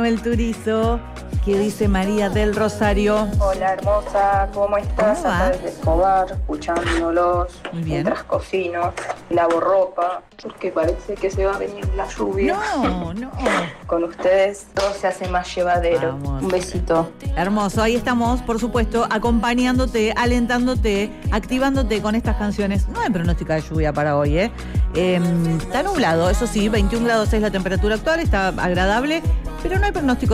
Manuel Turizo. ¿Qué dice María del Rosario? Hola hermosa, ¿cómo estás? ¿Cómo va? Acá desde Escobar, escuchándolos Muy bien. mientras cocino, lavo ropa, porque parece que se va a venir la lluvia. No. Con ustedes todo se hace más llevadero. Vamos. Un besito. Hermoso, ahí estamos, por supuesto, acompañándote, alentándote, activándote con estas canciones. No hay pronóstica de lluvia para hoy, ¿eh? Está nublado, eso sí, 21 grados es la temperatura actual, está agradable, pero no hay pronóstico